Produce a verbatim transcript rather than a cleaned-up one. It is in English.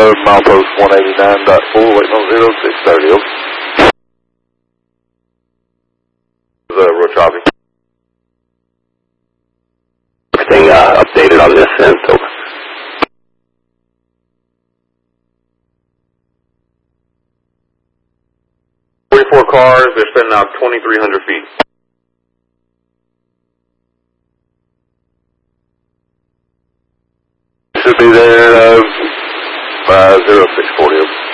uh, milepost one eighty-nine point four, waiting on zero six thirty, over. Uh, real choppy. Everything uh, updated on this end, over. forty-four cars, they're spending out twenty-three hundred feet. Should be there, uh, uh, zero six forty.